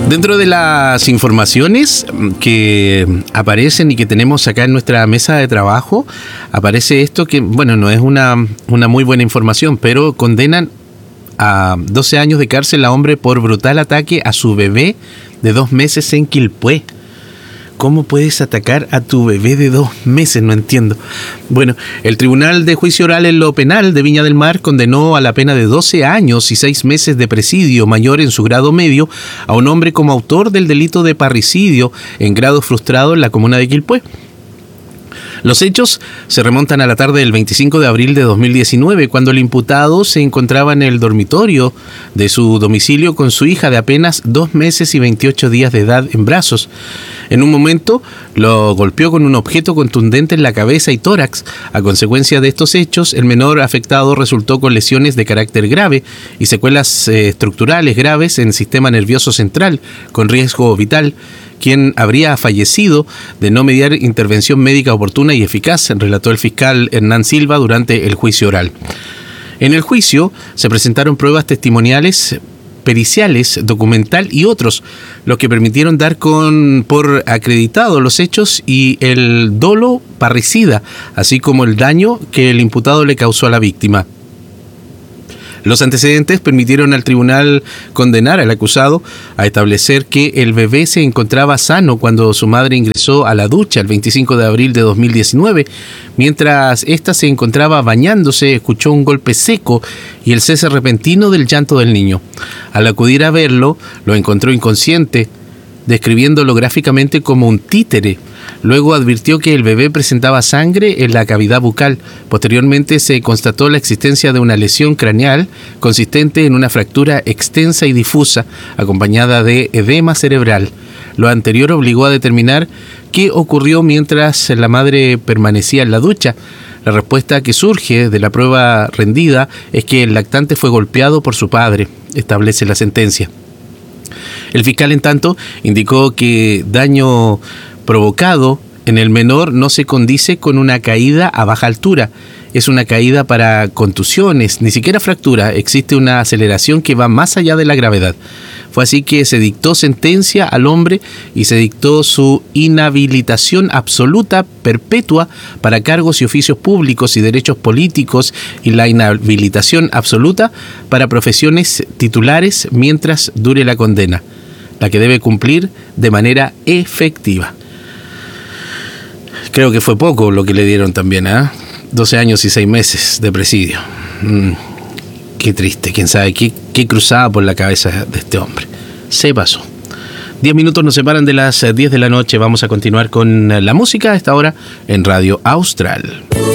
Dentro de las informaciones que aparecen y que tenemos acá en nuestra mesa de trabajo, aparece esto que, bueno, no es una muy buena información, pero condenan a 12 años de cárcel a hombre por brutal ataque a su bebé de 2 meses en Quilpué. ¿Cómo puedes atacar a tu bebé de 2 meses? No entiendo. Bueno, el Tribunal de Juicio Oral en lo Penal de Viña del Mar condenó a la pena de 12 años y 6 meses de presidio mayor en su grado medio a un hombre como autor del delito de parricidio en grado frustrado en la comuna de Quilpué. Los hechos se remontan a la tarde del 25 de abril de 2019, cuando el imputado se encontraba en el dormitorio de su domicilio con su hija de apenas 2 meses y 28 días de edad en brazos. En un momento lo golpeó con un objeto contundente en la cabeza y tórax. A consecuencia de estos hechos, el menor afectado resultó con lesiones de carácter grave y secuelas estructurales graves en el sistema nervioso central, con riesgo vital, quien habría fallecido de no mediar intervención médica oportuna y eficaz, relató el fiscal Hernán Silva durante el juicio oral. En el juicio se presentaron pruebas testimoniales, periciales, documental y otros, lo que permitieron dar por acreditado los hechos y el dolo parricida, así como el daño que el imputado le causó a la víctima. Los antecedentes permitieron al tribunal condenar al acusado a establecer que el bebé se encontraba sano cuando su madre ingresó a la ducha el 25 de abril de 2019. Mientras ésta se encontraba bañándose, escuchó un golpe seco y el cese repentino del llanto del niño. Al acudir a verlo, lo encontró inconsciente, describiéndolo gráficamente como un títere. Luego advirtió que el bebé presentaba sangre en la cavidad bucal. Posteriormente se constató la existencia de una lesión craneal consistente en una fractura extensa y difusa, acompañada de edema cerebral. Lo anterior obligó a determinar qué ocurrió mientras la madre permanecía en la ducha. La respuesta que surge de la prueba rendida es que el lactante fue golpeado por su padre, establece la sentencia. El fiscal, en tanto, indicó que daño provocado en el menor no se condice con una caída a baja altura. Es una caída para contusiones, ni siquiera fractura. Existe una aceleración que va más allá de la gravedad. Fue así que se dictó sentencia al hombre y se dictó su inhabilitación absoluta, perpetua, para cargos y oficios públicos y derechos políticos, y la inhabilitación absoluta para profesiones titulares mientras dure la condena, la que debe cumplir de manera efectiva. Creo que fue poco lo que le dieron también, 12 años y 6 meses de presidio. Qué triste, quién sabe qué cruzaba por la cabeza de este hombre. Se pasó. 10 minutos nos separan de las 10 de la noche. Vamos a continuar con la música a esta hora en Radio Austral.